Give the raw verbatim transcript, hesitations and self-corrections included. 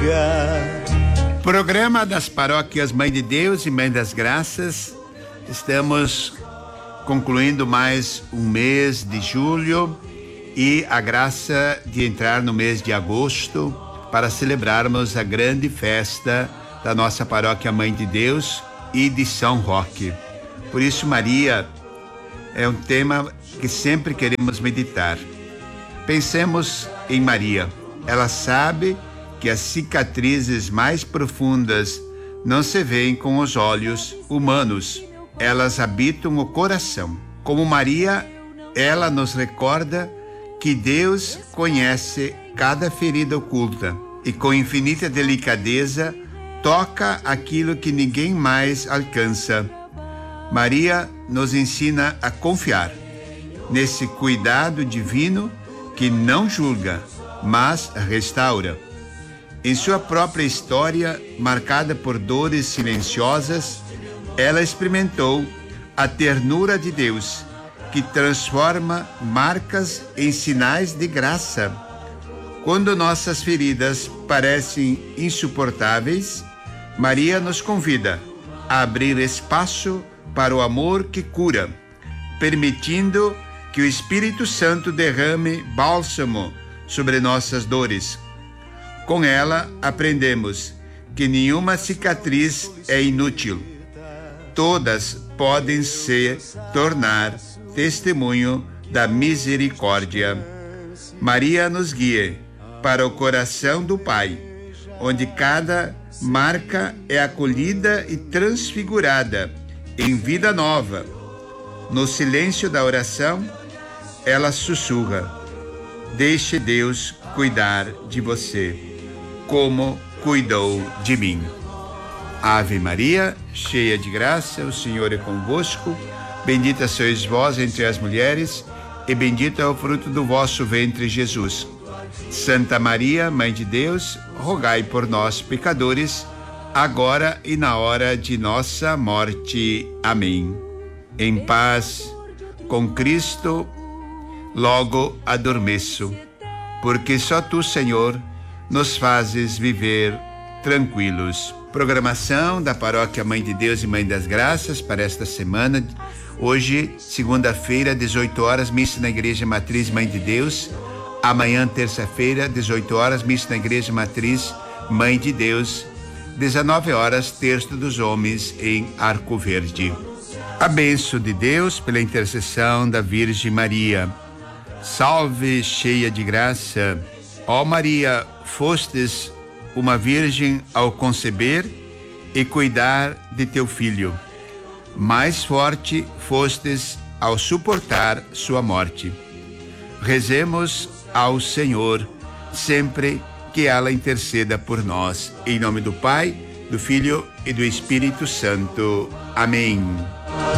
Programa das Paróquias Mãe de Deus e Mãe das Graças. Estamos concluindo mais um mês de julho e a graça de entrar no mês de agosto para celebrarmos a grande festa da nossa Paróquia Mãe de Deus e de São Roque. Por isso, Maria é um tema que sempre queremos meditar. Pensemos em Maria. Ela sabe que as cicatrizes mais profundas não se veem com os olhos humanos. Elas habitam o coração. Como Maria, ela nos recorda que Deus conhece cada ferida oculta e com infinita delicadeza toca aquilo que ninguém mais alcança. Maria nos ensina a confiar nesse cuidado divino que não julga, mas restaura. Em sua própria história, marcada por dores silenciosas, ela experimentou a ternura de Deus, que transforma marcas em sinais de graça. Quando nossas feridas parecem insuportáveis, Maria nos convida a abrir espaço para o amor que cura, permitindo que o Espírito Santo derrame bálsamo sobre nossas dores. Com ela, aprendemos que nenhuma cicatriz é inútil. Todas podem se tornar testemunho da misericórdia. Maria nos guia para o coração do Pai, onde cada marca é acolhida e transfigurada em vida nova. No silêncio da oração, ela sussurra: deixe Deus cuidar de você, como cuidou de mim. Ave Maria, cheia de graça, o Senhor é convosco. Bendita sois vós entre as mulheres, e bendito é o fruto do vosso ventre, Jesus. Santa Maria, Mãe de Deus, rogai por nós, pecadores, agora e na hora de nossa morte. Amém. Em paz, com Cristo, logo adormeço, porque só tu, Senhor, nos fazes viver tranquilos. Programação da Paróquia Mãe de Deus e Mãe das Graças para esta semana. Hoje, segunda-feira, dezoito horas, missa na Igreja Matriz Mãe de Deus. Amanhã, terça-feira, dezoito horas, missa na Igreja Matriz Mãe de Deus. dezenove horas, Terço dos Homens em Arco Verde. A bênção de Deus pela intercessão da Virgem Maria. Salve, cheia de graça. Ó Maria, fostes uma virgem ao conceber e cuidar de teu filho. Mais forte fostes ao suportar sua morte. Rezemos ao Senhor sempre que ela interceda por nós. Em nome do Pai, do Filho e do Espírito Santo. Amém.